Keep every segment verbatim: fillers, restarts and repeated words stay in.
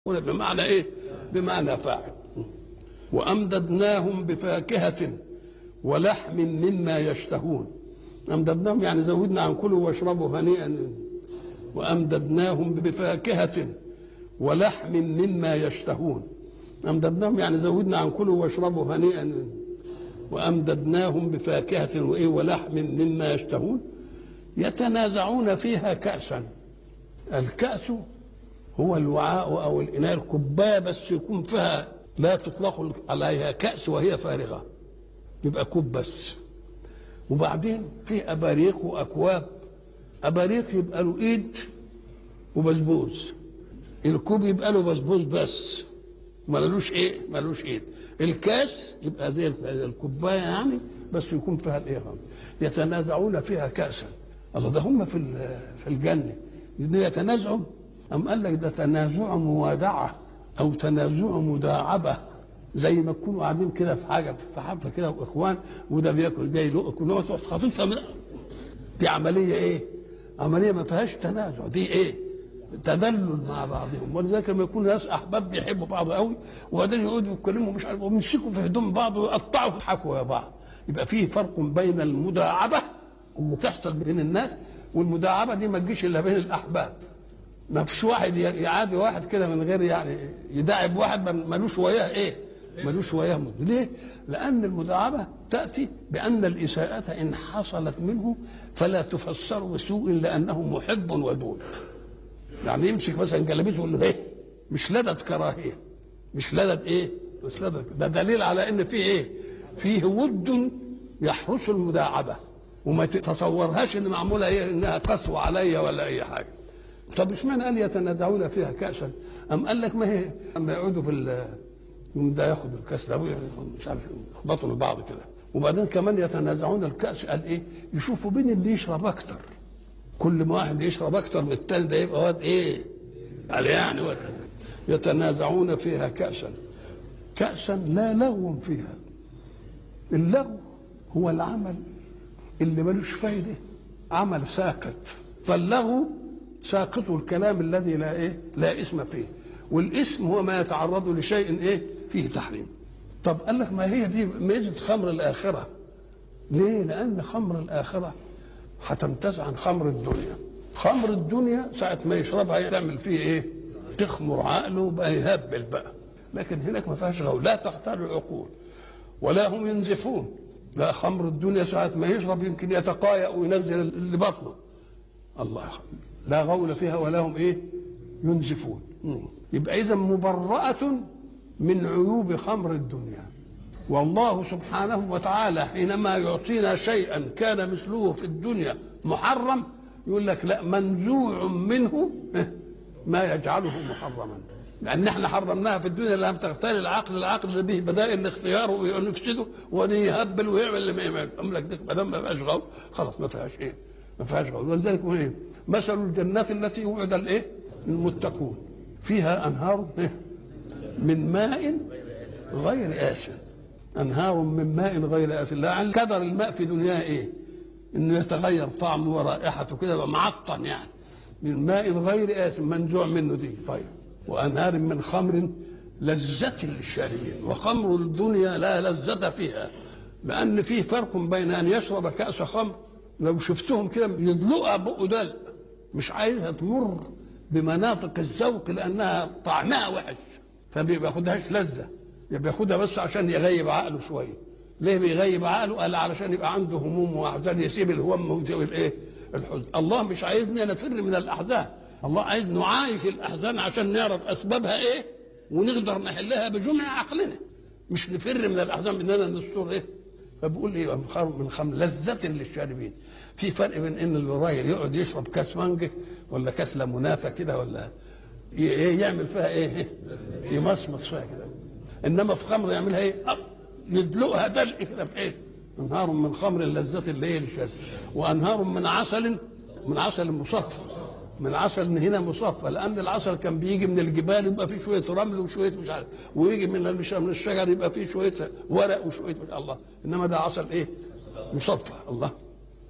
بمعنى ايه؟ بمعنى فاعل. وامددناهم بفاكهه ولحم مما يشتهون. امددناهم يعني زودنا عن كلوا واشربوا هنيئا. وامددناهم بفاكهه ولحم مما يشتهون. امددناهم يعني زودنا عن كلوا واشربوا هنيئا. وامددناهم بفاكهه وايه ولحم مما يشتهون. يتنازعون فيها كأسا. الكأس هو الوعاء او الاناء الكوبايه بس يكون فيها لا تطلق عليها كأس وهي فارغه، يبقى كوب بس. وبعدين في اباريق واكواب. اباريق يبقى له ايد وبسبوس، الكوب يبقى له بسبوس بس مالوش ايه مالوش ايد. الكاس يبقى زي الكوبايه يعني بس يكون فيها الايه. يتنازعون فيها كأسا. الله، ده هم في في الجنه يتنازعوا. أم قال لك ده تنازع موادعة أو تنازع مداعبة، زي ما تكونوا قاعدين كده في حاجة في حفلة كده وإخوان وده بياكل جاي له كلها خفيفة من دي عملية إيه؟ عملية ما فيهاش تنازع، دي إيه؟ تدلل مع بعضهم. ولذلك لما يكون ناس أحباب بيحبوا بعض قوي وبعدين يقعدوا يتكلموا مش عارف ويمسكوا في هدوم بعض ويقطعوا ويضحكوا يا بعض، يبقى فيه فرق بين المداعبة اللي تحصل بين الناس، والمداعبة دي ما تجيش إلا بين الأحباب. ما فيش واحد يعادي واحد كده من غير يعني يداعب واحد ملوش وياه ايه ملوش وياه مد. ليه؟ لان المداعبه تاتي بان الاساءه ان حصلت منه فلا تفسر بسوء لانه محب ودود. يعني يمسك مثلا جلابيته يقول له ايه، مش لدد كراهيه، مش لدد ايه مش لدد. ده دليل على ان فيه ايه فيه ود يحرس المداعبه، وما تتصورهاش ان معموله ايه انها قسوه عليا ولا اي حاجه. طب اشمعنى قال يتنازعون فيها كأسا؟ أم قال لك ما هي اما يقعدوا في ده ياخد الكاس ده مش عارف يخبطوا لبعض كده، وبعدين كمان يتنازعون الكأس. قال ايه؟ يشوفوا بين اللي يشرب اكتر، كل ما واحد يشرب اكتر من الثاني ده يبقى واد ايه؟ قال يعني واد. يتنازعون فيها كأسا. كأسا لا لغو فيها. اللغو هو العمل اللي ملوش فايده، عمل ساقط. فاللغو ساقط الكلام الذي لا ايه لا اسم فيه، والاسم هو ما يتعرض لشيء ايه فيه تحريم. طب قال لك ما هي دي ميزه خمر الاخره. ليه؟ لان خمر الاخره هتمتاز عن خمر الدنيا. خمر الدنيا ساعه ما يشربها تعمل فيه ايه؟ تخمر عقله بقى يهبل بقى. لكن هناك ما فيهاش غول، لا تختار العقول ولا هم ينزفون. لا، خمر الدنيا ساعه ما يشرب يمكن يتقايأ وينزل اللي بطنه. الله يخلق. لا غول فيها ولا هم ايه ينزفون. يبقى اذا مبرأة من عيوب خمر الدنيا. والله سبحانه وتعالى حينما يعطينا شيئا كان مثله في الدنيا محرم يقول لك لا، منزوع منه ما يجعله محرما، لان احنا حرمناها في الدنيا لم تغتال العقل، العقل اللي به بدائل الاختيار ويفسده وبعدين يهبل ويعمل اللي ما يعمل. أم لك ما دام ما فيهاش غول خلاص ما فيهاش ايه ما فيهاش غول. ولذلك ايه مثل الجنات التي وعد الايه المتقون فيها انهار من ماء غير آسن. انهار من ماء غير آسن. لعل كدر الماء في دنياه ايه؟ انه يتغير طعمه ورائحته كده يبقى معطن، يعني من ماء غير آسن منزوع منه دي. طيب وانهار من خمر لذة للشاربين. وخمر الدنيا لا لذة فيها، لان فيه فرق بين ان يشرب كأس خمر لو شفتهم كده يدلقها بقه دلق، مش عايزها تمر بمناطق الذوق لانها طعمها وحش فما بياخدهاش لذه، بياخدها بس عشان يغيب عقله شويه. ليه بيغيب عقله؟ قال علشان يبقى عنده هموم واحزان يسيب الهم ويسيب الايه الحزن. الله مش عايزنا نفر من الاحزان، الله عايز نعايش الاحزان عشان نعرف اسبابها ايه ونقدر نحلها بجمع عقلنا، مش نفر من الاحزان باننا نستر ايه. فبقول ايه من خمر لذة للشاربين. في فرق بين ان الراجل يقعد يشرب كاس مانجه ولا كاس ليموناته كده ولا يعمل فيها ايه يمصمص فيها كده، انما في خمر يعملها ايه يدلقها دلق كده في ايه. انهار من خمر لذة اللي هي للشارب، وانهار من عسل من عسل مصفى. من عسل هنا مصفى لان العسل كان بيجي من الجبال يبقى فيه شويه رمل وشويه مش عارف، ويجي من من الشجر يبقى فيه شويه ورق وشويه الله، انما ده عسل ايه مصفى. الله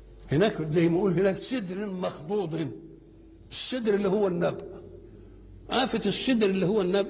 هناك زي ما يقول هناك سدر مخضوض. السدر اللي هو النبأ، آفة الصدر اللي هو النبي